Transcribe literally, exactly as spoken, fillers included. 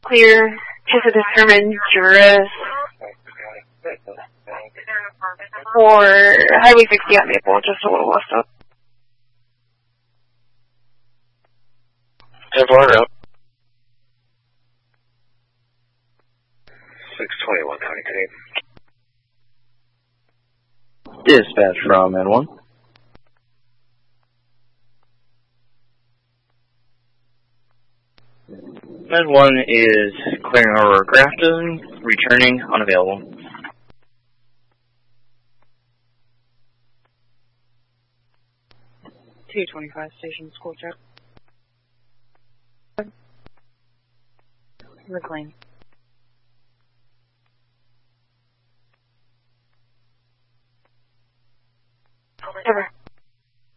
Clear to determine jurors for Highway sixty at Maple, just a little west up. ten four up. six twenty-one, twenty-three. Dispatch from N one. N one is clearing over Grafton, returning unavailable. two twenty-five station school check. McLean.